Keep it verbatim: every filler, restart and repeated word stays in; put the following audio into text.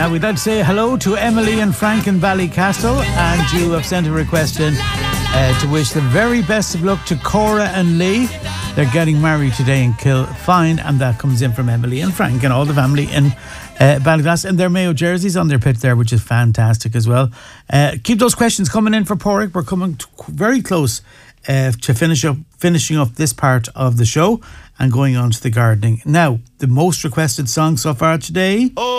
Now we'd like to say hello to Emily and Frank in Ballycastle, and you have sent a request in uh, to wish the very best of luck to Cora and Lee. They're getting married today in Kilfine, and that comes in from Emily and Frank and all the family in uh, Ballycastle, and their Mayo jerseys on their pitch there, which is fantastic as well. Uh, keep those questions coming in for Porrick. We're coming to very close uh, to finish up finishing up this part of the show and going on to the gardening. Now, the most requested song so far today. Oh.